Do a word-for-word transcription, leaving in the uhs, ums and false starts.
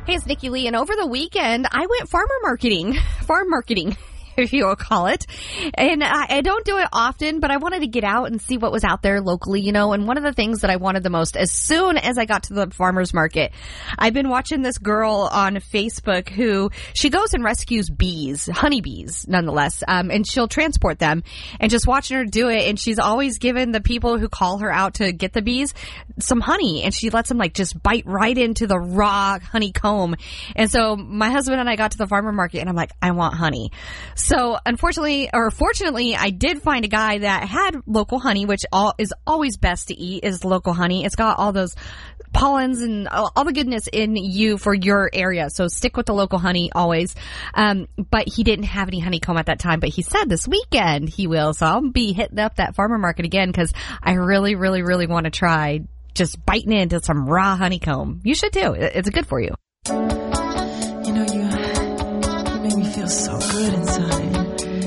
Hey, it's Nikki Lee, and over the weekend, I went farmer marketing, farm marketing, if you will call it. And I, I don't do it often, but I wanted to get out and see what was out there locally, you know. And one of the things that I wanted the most, as soon as I got to the farmer's market, I've been watching this girl on Facebook who, she goes and rescues bees, honeybees, nonetheless, um, and she'll transport them. And just watching her do it, and she's always given the people who call her out to get the bees some honey, and she lets them like just bite right into the raw honeycomb. And so my husband and I got to the farmer market, and I'm like, I want honey. So unfortunately, or fortunately, I did find a guy that had local honey, which all is always best to eat is local honey. It's got all those pollens and all, all the goodness in you for your area. So stick with the local honey always. Um, but he didn't have any honeycomb at that time, but he said this weekend he will. So I'll be hitting up that farmer market again because I really, really, really want to try just biting into some raw honeycomb. You should too. It's good for you. You know, you, you make me feel so good inside.